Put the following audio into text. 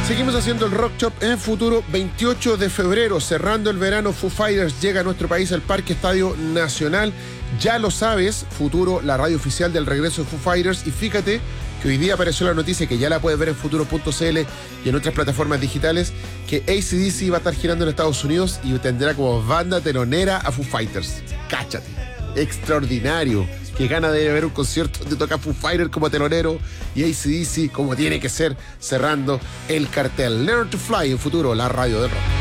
Seguimos haciendo el Rock Shop en Futuro. 28 de febrero, cerrando el verano, Foo Fighters llega a nuestro país al Parque Estadio Nacional. Ya lo sabes, Futuro, la radio oficial del regreso de Foo Fighters. Y fíjate que hoy día apareció la noticia, que ya la puedes ver en futuro.cl y en otras plataformas digitales, que AC/DC va a estar girando en Estados Unidos y tendrá como banda telonera a Foo Fighters. Cáchate, extraordinario. Qué gana de ver un concierto donde toca Foo Fighters como telonero y AC/DC como tiene que ser, cerrando el cartel. Learn to Fly en Futuro, la radio del rock.